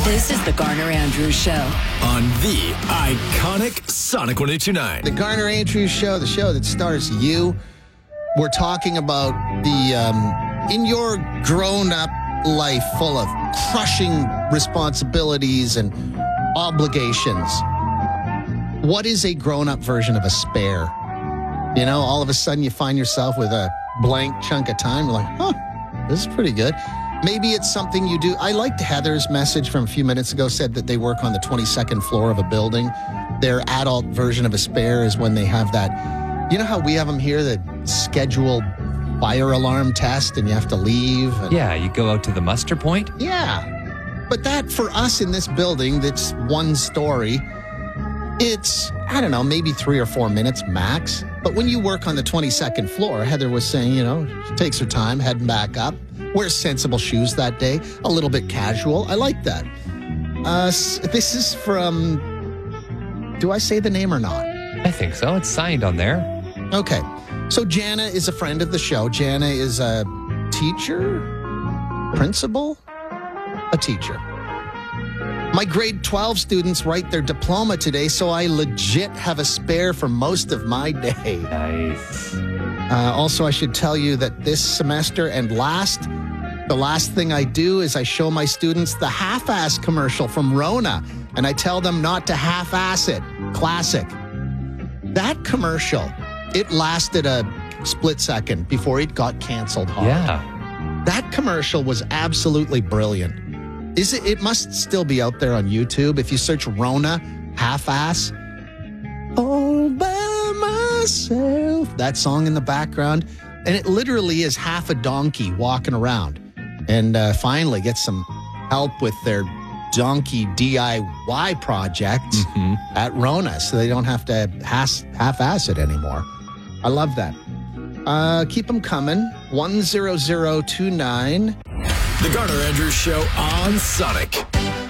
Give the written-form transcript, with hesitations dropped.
This is the Garner Andrews Show on the iconic Sonic 102.9. The Garner Andrews Show, the show that stars you. We're talking about the, in your grown-up life full of crushing responsibilities and obligations, what is a grown-up version of a spare? You know, all of a sudden you find yourself with a blank chunk of time. You're like, huh, this is pretty good. Maybe it's something you do. I liked Heather's message from a few minutes ago, said that they work on the 22nd floor of a building. Their adult version of a spare is when they have that, you know how we have them here, the scheduled fire alarm test and you have to leave? And, yeah, you go out to the muster point? Yeah. But that, for us in this building that's one story, it's, I don't know, maybe 3 or 4 minutes max. But when you work on the 22nd floor, Heather was saying, you know, she takes her time heading back up, wears sensible shoes that day, a little bit casual. I like that. This is from, do I say the name or not? I think so. It's signed on there. Okay. So Jana is a friend of the show. Jana is a teacher, principal, a teacher. My grade 12 students write their diploma today, so I legit have a spare for most of my day. Nice. Also, I should tell you that this semester and the last thing I do is I show my students the half-ass commercial from Rona, and I tell them not to half-ass it. Classic. That commercial, it lasted a split second before it got canceled hard. Yeah. That commercial was absolutely brilliant. It must still be out there on YouTube. If you search Rona half-ass, all by myself, that song in the background, and it literally is half a donkey walking around and finally gets some help with their donkey DIY project at Rona, so they don't have to half-ass it anymore. I love that. Keep them coming. 10029. The Garner Andrews Show on Sonic.